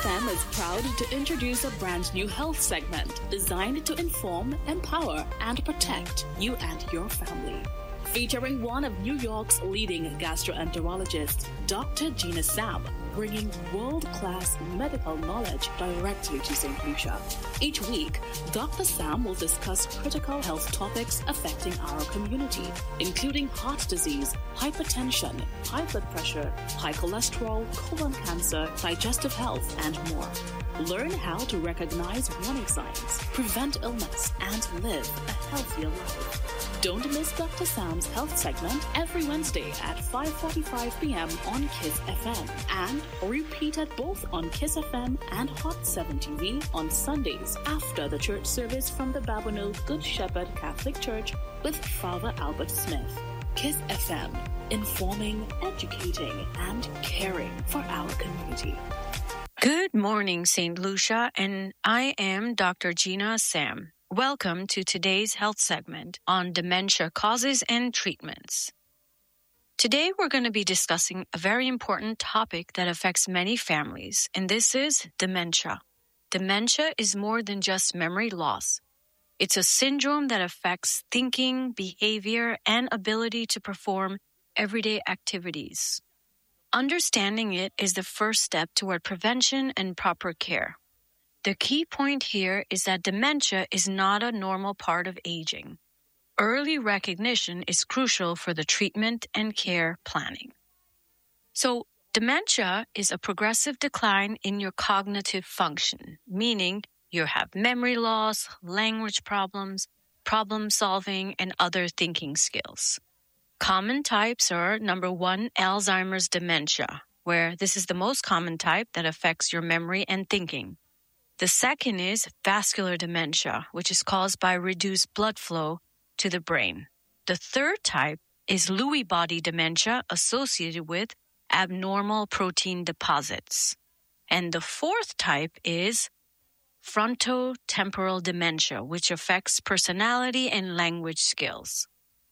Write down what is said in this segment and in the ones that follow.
FM is proud to introduce a brand new health segment designed to inform, empower, and protect you and your family. Featuring one of New York's leading gastroenterologists, Dr. Gina Sam, bringing world-class medical knowledge directly to St. Lucia. Each week, Dr. Sam will discuss critical health topics affecting our community, including heart disease, hypertension, high blood pressure, high cholesterol, colon cancer, digestive health, and more. Learn how to recognize warning signs, prevent illness, and live a healthier life. Don't miss Dr. Sam's health segment every Wednesday at 5:45 p.m. on Kiss FM and repeated both on Kiss FM and Hot 7 TV on Sundays after the church service from the Babonneau Good Shepherd Catholic Church with Father Albert Smith. Kiss FM, informing, educating, and caring for our community. Good morning, St. Lucia, and I am Dr. Gina Sam. Welcome to today's health segment on dementia causes and treatments. Today we're going to be discussing a very important topic that affects many families, and this is dementia. Dementia is more than just memory loss. It's a syndrome that affects thinking, behavior, and ability to perform everyday activities. Understanding it is the first step toward prevention and proper care. The key point here is that dementia is not a normal part of aging. Early recognition is crucial for the treatment and care planning. So, dementia is a progressive decline in your cognitive function, meaning you have memory loss, language problems, problem solving, and other thinking skills. Common types are, number 1, Alzheimer's dementia, where this is the most common type that affects your memory and thinking. The second is vascular dementia, which is caused by reduced blood flow to the brain. The third type is Lewy body dementia associated with abnormal protein deposits. And the fourth type is frontotemporal dementia, which affects personality and language skills.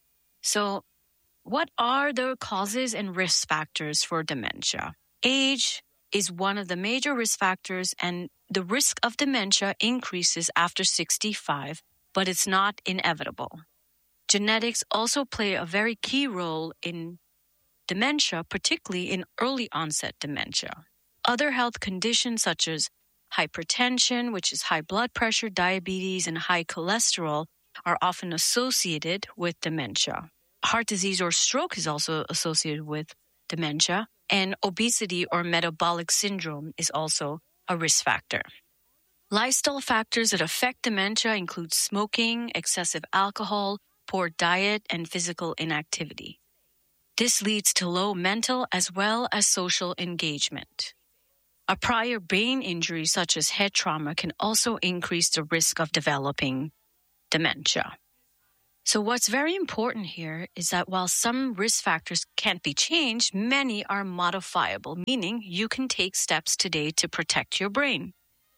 So, what are the causes and risk factors for dementia? Age is one of the major risk factors, and the risk of dementia increases after 65, but it's not inevitable. Genetics also play a very key role in dementia, particularly in early onset dementia. Other health conditions such as hypertension, which is high blood pressure, diabetes, and high cholesterol, are often associated with dementia. Heart disease or stroke is also associated with dementia, and obesity or metabolic syndrome is also a risk factor. Lifestyle factors that affect dementia include smoking, excessive alcohol, poor diet, and physical inactivity. This leads to low mental as well as social engagement. A prior brain injury such as head trauma can also increase the risk of developing dementia. So what's very important here is that while some risk factors can't be changed, many are modifiable, meaning you can take steps today to protect your brain.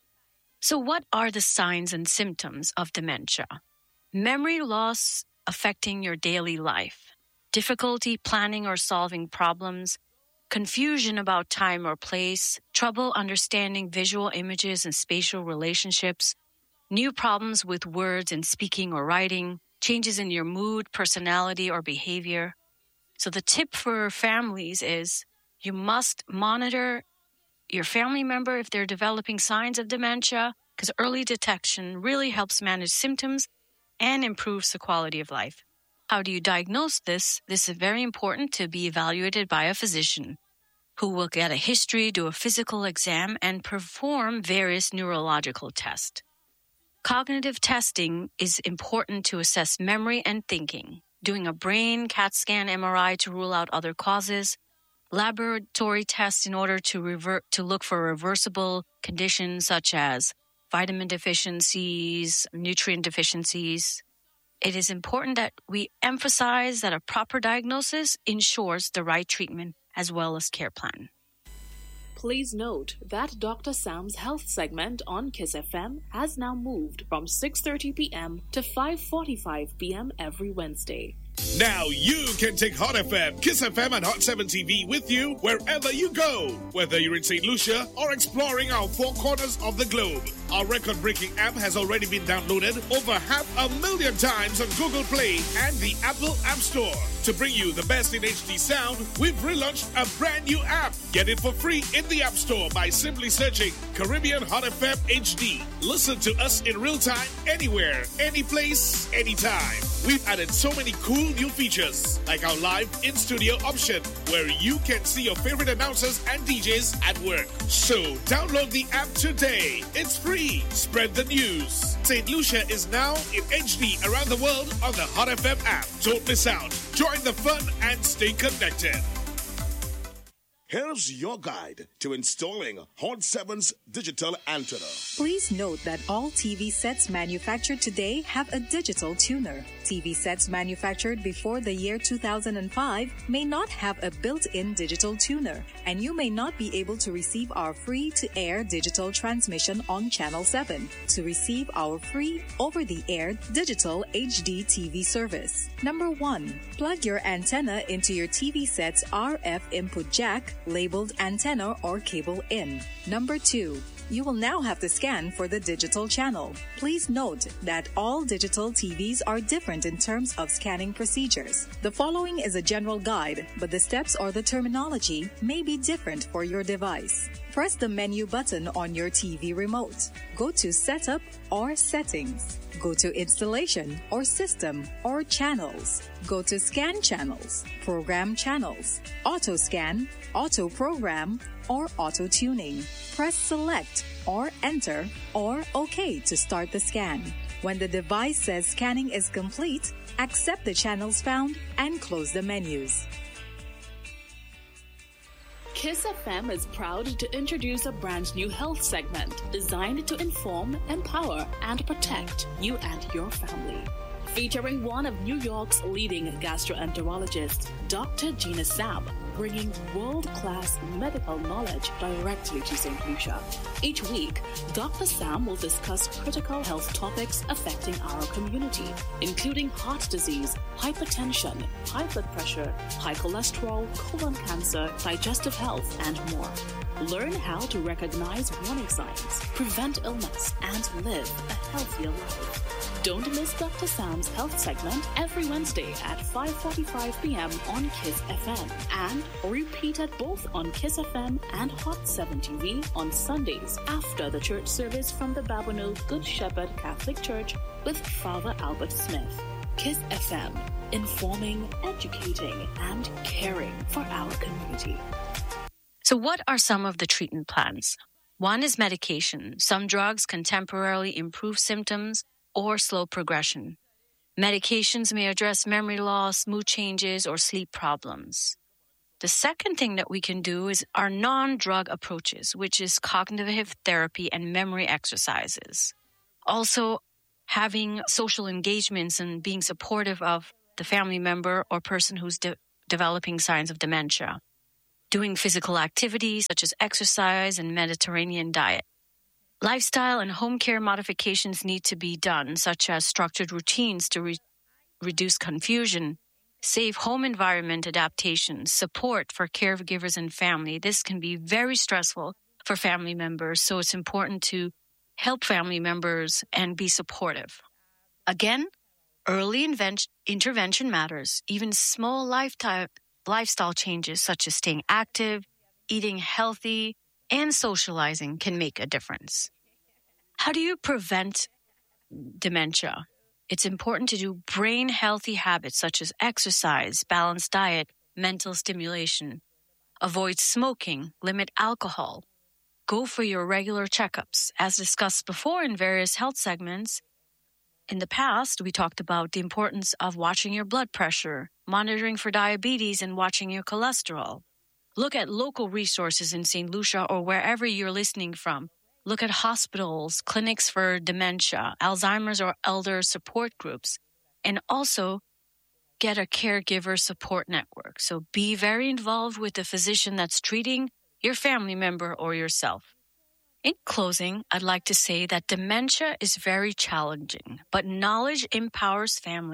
So what are the signs and symptoms of dementia? Memory loss affecting your daily life, difficulty planning or solving problems, confusion about time or place, trouble understanding visual images and spatial relationships, new problems with words in speaking or writing, changes in your mood, personality, or behavior. So the tip for families is you must monitor your family member if they're developing signs of dementia, because early detection really helps manage symptoms and improves the quality of life. How do you diagnose this? This is very important to be evaluated by a physician who will get a history, do a physical exam, and perform various neurological tests. Cognitive testing is important to assess memory and thinking. Doing a brain, CAT scan, MRI to rule out other causes, laboratory tests in order to look for reversible conditions such as vitamin deficiencies, nutrient deficiencies. It is important that we emphasize that a proper diagnosis ensures the right treatment as well as care plan. Please note that Dr. Sam's health segment on Kiss FM has now moved from 6:30 p.m. to 5:45 p.m. every Wednesday. Now you can take Hot FM, Kiss FM, and Hot 7 TV with you wherever you go. Whether you're in St. Lucia or exploring our four corners of the globe. Our record-breaking app has already been downloaded over 500,000 times on Google Play and the Apple App Store. To bring you the best in HD sound, we've relaunched a brand new app. Get it for free in the App Store by simply searching Caribbean Hot FM HD. Listen to us in real time, anywhere, any place, anytime. We've added so many cool new features, like our live in-studio option, where you can see your favorite announcers and DJs at work. So download the app today. It's free. Spread the news. St. Lucia is now in HD around the world on the Hot FM app. Don't miss out. Join the fun and stay connected. Here's your guide to installing Hot 7's digital antenna. Please note that all TV sets manufactured today have a digital tuner. TV sets manufactured before the year 2005 may not have a built-in digital tuner, and you may not be able to receive our free-to-air digital transmission on Channel 7 to receive our free over-the-air digital HD TV service. Number 1. Plug your antenna into your TV set's RF input jack labeled antenna or cable in. Number 2. You will now have to scan for the digital channel. Please note that all digital TVs are different in terms of scanning procedures. The following is a general guide, but the steps or the terminology may be different for your device. Press the menu button on your TV remote. Go to Setup or Settings. Go to Installation or System or Channels. Go to Scan Channels, Program Channels, Auto Scan, Auto Program, or Auto Tuning. Press Select or Enter or OK to start the scan. When the device says scanning is complete, accept the channels found and close the menus. Kiss FM is proud to introduce a brand new health segment designed to inform, empower, and protect you and your family. Featuring one of New York's leading gastroenterologists, Dr. Gina Sam, bringing world-class medical knowledge directly to St. Lucia. Each week, Dr. Sam will discuss critical health topics affecting our community, including heart disease, hypertension, high blood pressure, high cholesterol, colon cancer, digestive health, and more. Learn how to recognize warning signs, prevent illness, and live a healthier life. Don't miss Dr. Sam's health segment every Wednesday at 5:45 p.m. on Kiss FM and repeated both on Kiss FM and Hot 7 TV on Sundays after the church service from the Babonneau Good Shepherd Catholic Church with Father Albert Smith. Kiss FM, informing, educating, and caring for our community. So what are some of the treatment plans? One is medication. Some drugs can temporarily improve symptoms or slow progression. Medications may address memory loss, mood changes, or sleep problems. The second thing that we can do is our non-drug approaches, which is cognitive therapy and memory exercises. Also, having social engagements and being supportive of the family member or person who's developing signs of dementia. Doing physical activities such as exercise and Mediterranean diet. Lifestyle and home care modifications need to be done, such as structured routines to reduce confusion, safe home environment adaptations, support for caregivers and family. This can be very stressful for family members, so it's important to help family members and be supportive. Again, early intervention matters. Even small lifestyle changes such as staying active, eating healthy, and socializing can make a difference. How do you prevent dementia? It's important to do brain-healthy habits such as exercise, balanced diet, mental stimulation. Avoid smoking, limit alcohol. Go for your regular checkups. As discussed before in various health segments, in the past, we talked about the importance of watching your blood pressure, monitoring for diabetes, and watching your cholesterol. Look at local resources in St. Lucia or wherever you're listening from. Look at hospitals, clinics for dementia, Alzheimer's or elder support groups, and also get a caregiver support network. So be very involved with the physician that's treating your family member or yourself. In closing, I'd like to say that dementia is very challenging, but knowledge empowers families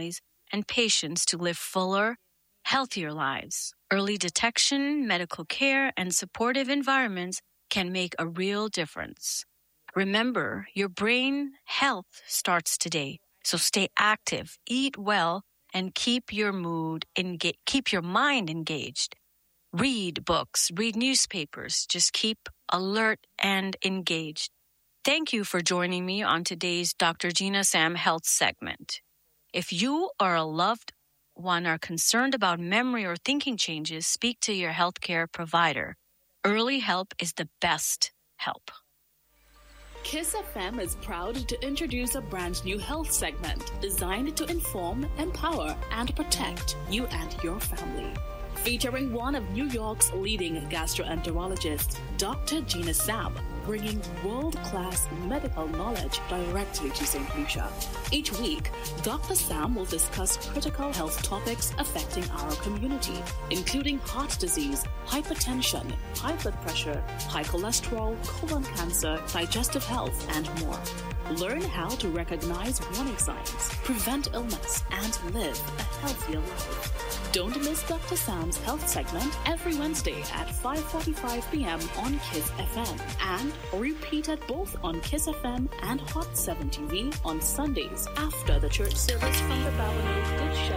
and patients to live fuller, healthier lives. Early detection, medical care, and supportive environments can make a real difference. Remember, your brain health starts today, so stay active, eat well, and keep your mind engaged. Read books, read newspapers, just keep alert and engaged. Thank you for joining me on today's Dr. Gina Sam Health segment. If you or a loved one are concerned about memory or thinking changes, speak to your healthcare provider. Early help is the best help. Kiss FM is proud to introduce a brand new health segment designed to inform, empower, and protect you and your family. Featuring one of New York's leading gastroenterologists, Dr. Gina Sam, bringing world-class medical knowledge directly to St. Lucia. Each week, Dr. Sam will discuss critical health topics affecting our community, including heart disease, hypertension, high blood pressure, high cholesterol, colon cancer, digestive health, and more. Learn how to recognize warning signs, prevent illness, and live a healthier life. Don't miss Dr. Sam's health segment every Wednesday at 5:45 p.m. on Kiss FM and repeated both on Kiss FM and Hot 7 TV on Sundays after the church service from the Babylon Good Shepherd